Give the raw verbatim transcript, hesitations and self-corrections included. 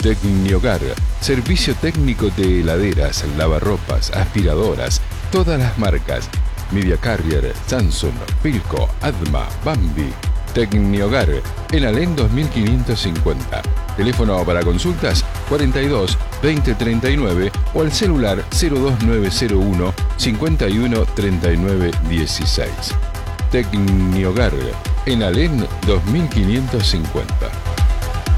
Tecnihogar, servicio técnico de heladeras, lavarropas, aspiradoras, todas las marcas. Media Carrier, Samsung, Philco, Adma, Bambi. Tecnihogar, en Alén dos mil quinientos cincuenta. Teléfono para consultas cuarenta y dos, veinte treinta y nueve o al celular cero dos nueve cero uno, cincuenta y uno, treinta y nueve dieciséis. Tecnihogar, en Alén dos mil quinientos cincuenta.